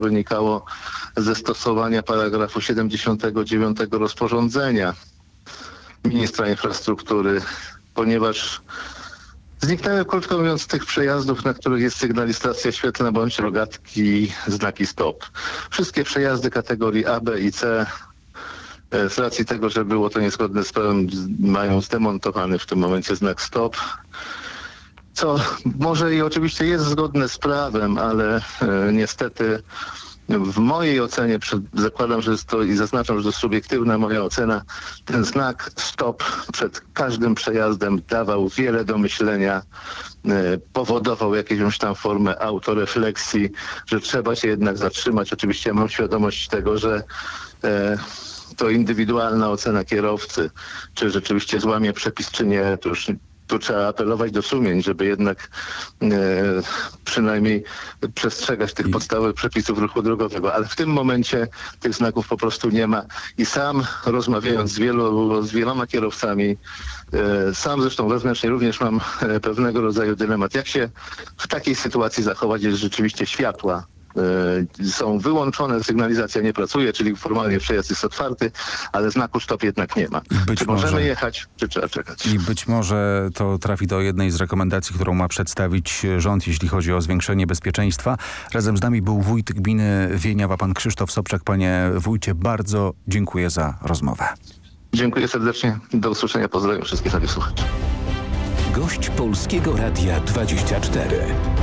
wynikało ze stosowania paragrafu 79 rozporządzenia ministra infrastruktury, ponieważ zniknęły, krótko mówiąc, z tych przejazdów, na których jest sygnalizacja świetlna bądź rogatki, znaki stop. Wszystkie przejazdy kategorii A, B i C z racji tego, że było to niezgodne z prawem, mają zdemontowany w tym momencie znak stop. Co może i oczywiście jest zgodne z prawem, ale niestety w mojej ocenie, zakładam, że jest to i zaznaczam, że to subiektywna moja ocena, ten znak stop przed każdym przejazdem dawał wiele do myślenia, powodował jakąś tam formę autorefleksji, że trzeba się jednak zatrzymać. Oczywiście mam świadomość tego, że to indywidualna ocena kierowcy, czy rzeczywiście złamie przepis, czy nie, to już tu trzeba apelować do sumień, żeby jednak przynajmniej przestrzegać tych podstawowych przepisów ruchu drogowego. Ale w tym momencie tych znaków po prostu nie ma. I sam rozmawiając z wieloma kierowcami, sam zresztą wewnętrznie również mam pewnego rodzaju dylemat. Jak się w takiej sytuacji zachować, jeżeli rzeczywiście światła są wyłączone, sygnalizacja nie pracuje, czyli formalnie przejazd jest otwarty, ale znaku stop jednak nie ma. Czy możemy jechać, czy trzeba czekać? I być może to trafi do jednej z rekomendacji, którą ma przedstawić rząd, jeśli chodzi o zwiększenie bezpieczeństwa. Razem z nami był wójt gminy Wieniawa, pan Krzysztof Sobczak. Panie wójcie, bardzo dziękuję za rozmowę. Dziękuję serdecznie. Do usłyszenia. Pozdrawiam wszystkich radiosłuchaczy. Gość Polskiego Radia 24.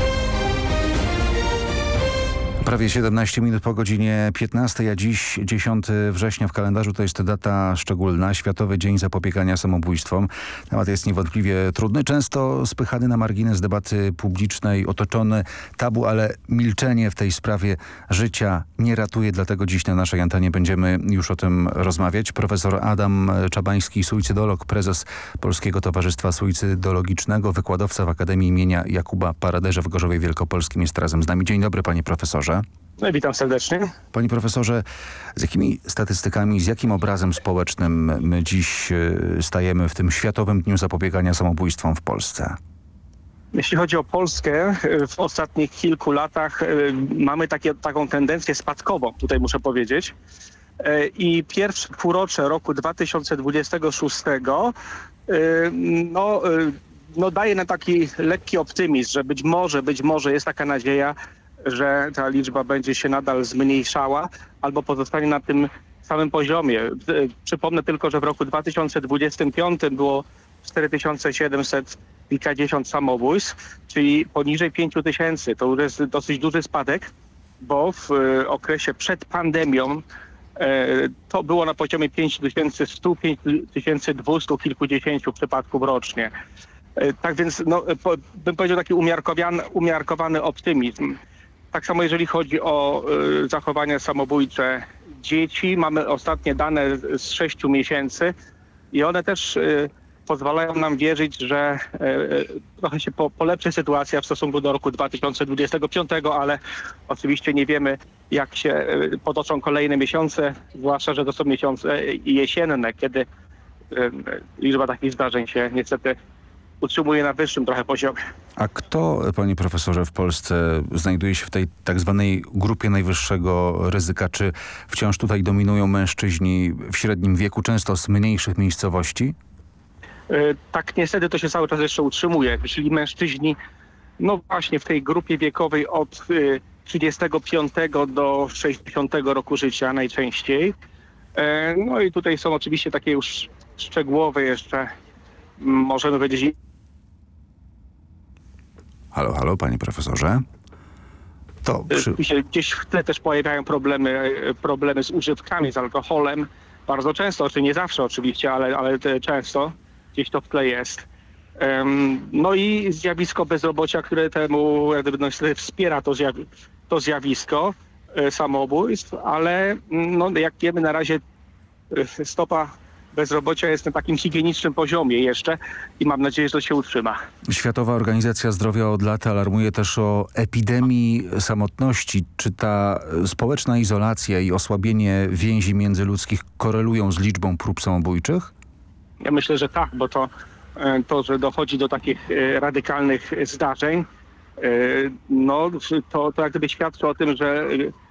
Prawie 17 minut po godzinie 15, a dziś 10 września w kalendarzu to jest data szczególna, Światowy Dzień Zapobiegania Samobójstwom. Temat jest niewątpliwie trudny, często spychany na margines debaty publicznej, otoczony tabu, ale milczenie w tej sprawie życia nie ratuje, dlatego dziś na naszej antenie będziemy już o tym rozmawiać. Profesor Adam Czabański, suicydolog, prezes Polskiego Towarzystwa Suicydologicznego, wykładowca w Akademii imienia Jakuba Paraderza w Gorzowie Wielkopolskim jest razem z nami. Dzień dobry, panie profesorze. No, witam serdecznie. Panie profesorze, z jakimi statystykami, z jakim obrazem społecznym my dziś stajemy w tym Światowym Dniu Zapobiegania Samobójstwom w Polsce? Jeśli chodzi o Polskę, w ostatnich kilku latach mamy taką tendencję spadkową, tutaj muszę powiedzieć. I pierwsze półrocze roku 2026 daje nam taki lekki optymizm, że być może jest taka nadzieja, że ta liczba będzie się nadal zmniejszała albo pozostanie na tym samym poziomie. Przypomnę tylko, że w roku 2025 było 4700 kilkadziesiąt samobójstw, czyli poniżej 5000. To już jest dosyć duży spadek, bo w okresie przed pandemią to było na poziomie 5100, 5200 kilkudziesięciu przypadków rocznie. Tak więc bym powiedział taki umiarkowany optymizm. Tak samo jeżeli chodzi o zachowania samobójcze dzieci. Mamy ostatnie dane z 6 miesięcy i one też pozwalają nam wierzyć, że trochę się polepszy sytuacja w stosunku do roku 2025, ale oczywiście nie wiemy, jak się potoczą kolejne miesiące, zwłaszcza, że to są miesiące jesienne, kiedy liczba takich zdarzeń się niestety utrzymuje na wyższym trochę poziomie. A kto, panie profesorze, w Polsce znajduje się w tej tak zwanej grupie najwyższego ryzyka? Czy wciąż tutaj dominują mężczyźni w średnim wieku, często z mniejszych miejscowości? Tak, niestety to się cały czas jeszcze utrzymuje, czyli mężczyźni, no właśnie w tej grupie wiekowej od 35 do 60 roku życia najczęściej. No i tutaj są oczywiście takie już szczegółowe jeszcze, możemy powiedzieć... Halo, panie profesorze? Gdzieś w tle też pojawiają problemy z używkami, z alkoholem. Bardzo często, czy nie zawsze oczywiście, ale często gdzieś to w tle jest. No i zjawisko bezrobocia, które temu wspiera to zjawisko samobójstw, ale jak wiemy na razie stopa bezrobocia jest na takim higienicznym poziomie jeszcze i mam nadzieję, że to się utrzyma. Światowa Organizacja Zdrowia od lat alarmuje też o epidemii samotności. Czy ta społeczna izolacja i osłabienie więzi międzyludzkich korelują z liczbą prób samobójczych? Ja myślę, że tak, bo to że dochodzi do takich radykalnych zdarzeń, to jak gdyby świadczy o tym, że